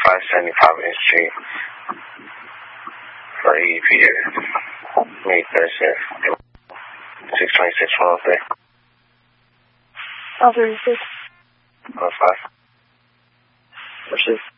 570 Providence Street for EEP May 3rd, 626-103. Officer 6. 105. Pursuit.